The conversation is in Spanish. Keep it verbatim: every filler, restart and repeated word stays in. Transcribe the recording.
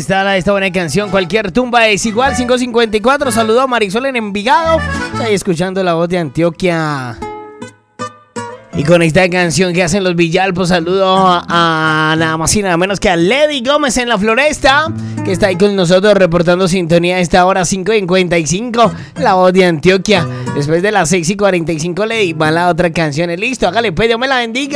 esta, esta buena canción. Cualquier tumba es igual. cinco cincuenta y cuatro. Saludo a Marisol en Envigado. Está ahí escuchando la voz de Antioquia. Y con esta canción que hacen los Villalpos, saludo a, a nada más y nada menos que a Lady Gómez en la Floresta, que está ahí con nosotros reportando sintonía a esta hora cinco cincuenta y cinco, la voz de Antioquia. Después de las seis y cuarenta y cinco, Lady, va la otra canción. Listo, hágale pues, Dios me la bendiga.